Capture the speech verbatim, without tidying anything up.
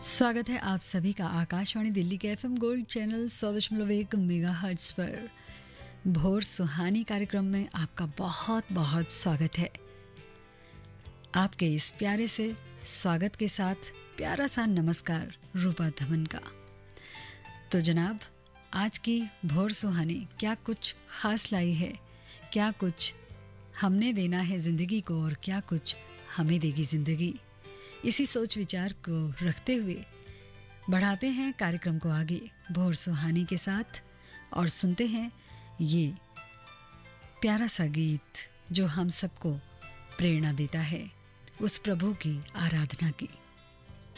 स्वागत है आप सभी का आकाशवाणी दिल्ली के एफएम गोल्ड चैनल सौ दशमलव एक मेगाहर्ट्ज पर भोर सुहानी कार्यक्रम में आपका बहुत बहुत स्वागत है। आपके इस प्यारे से स्वागत के साथ प्यारा सा नमस्कार रूपा धमन का। तो जनाब, आज की भोर सुहानी क्या कुछ खास लाई है, क्या कुछ हमने देना है जिंदगी को और क्या कुछ हमें देगी जिंदगी। इसी सोच विचार को रखते हुए बढ़ाते हैं कार्यक्रम को आगे भोर सुहानी के साथ और सुनते हैं ये प्यारा सा गीत जो हम सबको प्रेरणा देता है उस प्रभु की आराधना की।